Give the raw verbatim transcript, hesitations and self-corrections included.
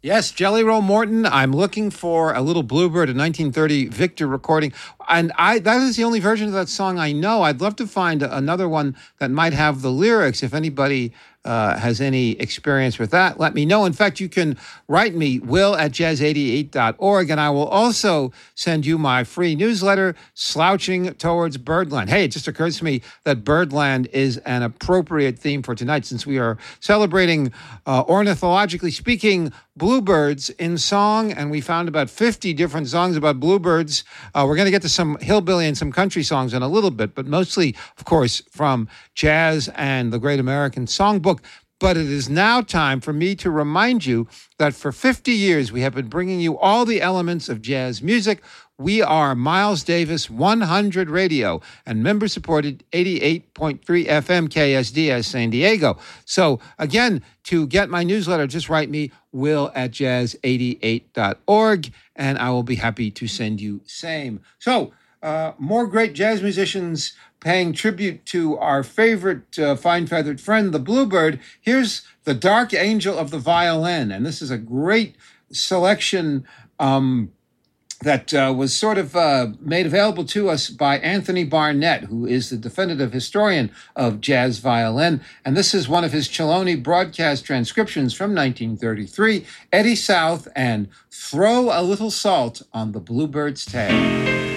Yes, Jelly Roll Morton. I'm looking for a little bluebird, a nineteen thirty Victor recording. And I that is the only version of that song I know. I'd love to find another one that might have the lyrics. If anybody uh, has any experience with that, let me know. In fact, you can write me, will at jazz eighty-eight dot org, and I will also send you my free newsletter, Slouching Towards Birdland. Hey, it just occurs to me that Birdland is an appropriate theme for tonight since we are celebrating, uh, ornithologically speaking, bluebirds in song, and we found about fifty different songs about bluebirds. Uh, we're going to get to some hillbilly and some country songs in a little bit, but mostly, of course, from jazz and the Great American Songbook. But it is now time for me to remind you that for fifty years, we have been bringing you all the elements of jazz music. We are Miles Davis one hundred Radio and member-supported eighty-eight point three F M K S D S San Diego. So again, to get my newsletter, just write me, will at jazz eighty-eight dot org, and I will be happy to send you same. So uh, more great jazz musicians paying tribute to our favorite uh, fine-feathered friend, the bluebird. Here's the Dark Angel of the Violin, and this is a great selection um, that uh, was sort of uh, made available to us by Anthony Barnett, who is the definitive historian of jazz violin. And this is one of his Chiloni broadcast transcriptions from nineteen thirty-three, Eddie South and Throw a Little Salt on the Bluebird's Tail.